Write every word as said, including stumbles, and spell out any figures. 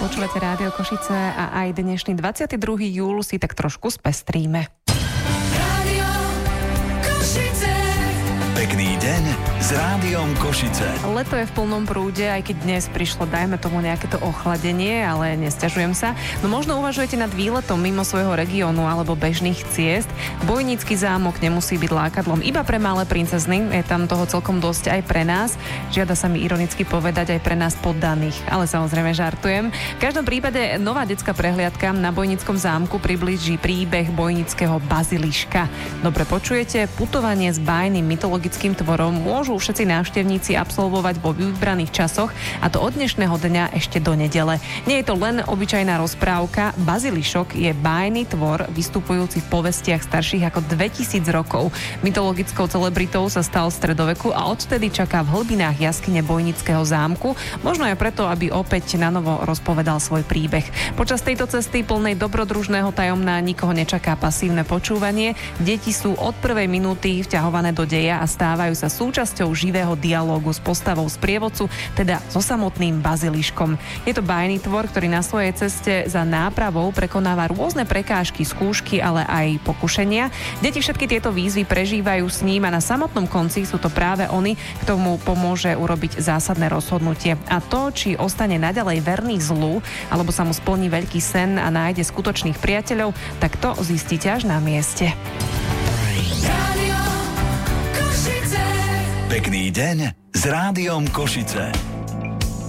Počúvate Rádio Košice a aj dnešný dvadsiateho druhého júla si tak trošku spestríme. Rádio Košice. Pekný deň s Rádiom Košice. Leto je v plnom prúde, aj keď dnes prišlo, dajme tomu, nejaké to ochladenie, ale nesťažujem sa. No možno uvažujete nad výletom mimo svojho regiónu alebo bežných ciest. Bojnícky zámok nemusí byť lákadlom iba pre malé princezny, je tam toho celkom dosť aj pre nás. Žiada sa mi ironicky povedať aj pre nás poddaných, ale samozrejme žartujem. V každom prípade nová detská prehliadka na Bojnickom zámku priblíži príbeh bojnického baziliška. Dobre počujete, putovanie s bájnym mytologickým tvorom môžu všetci návštevníci absolvovať vo vybraných časoch, a to od dnešného dňa ešte do nedele. Nie je to len obyčajná rozprávka, bazilišok je bájny tvor vystupujúci v povestiach starších ako dvetisíc rokov. Mytologickou celebritou sa stal v stredoveku a odtedy čaká v hlbinách jaskyne Bojnického zámku, možno aj preto, aby opäť na novo rozpovedal svoj príbeh. Počas tejto cesty plnej dobrodružného tajomná nikoho nečaká pasívne počúvanie. Deti sú od prvej minúty vťahované do deja a stávajú sa súčasťou živého dialógu s postavou sprievodcu, teda so samotným baziliškom. Je to bájny tvor, ktorý na svojej ceste za nápravou prekonáva rôzne prekážky, skúšky, ale aj pokušenia. Deti všetky tieto výzvy prežívajú s ním a na samotnom konci sú to práve oni, kto mu pomôže urobiť zásadné rozhodnutie. A to, či ostane naďalej verný zlu, alebo sa mu splní veľký sen a nájde skutočných priateľov, tak to zistíte až na mieste. Rádio Košice. Pekný deň s Rádiom Košice.